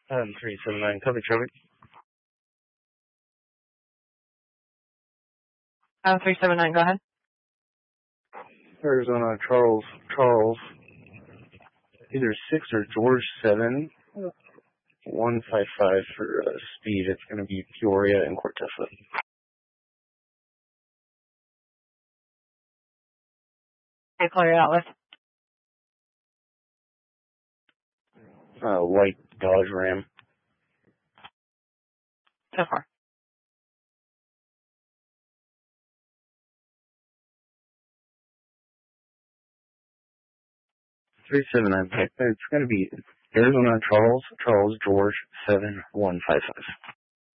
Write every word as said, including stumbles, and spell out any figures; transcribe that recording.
Um, three seven nine, copy traffic. Um, three seven nine, go ahead. Arizona, Charles, Charles, either six or George seven, one five five for uh, speed. It's going to be Peoria and Cortesa. Okay, clear it out with. Uh, white Dodge Ram. So far. three seven nine, it's going to be Arizona, Charles, Charles, George seven, one five five.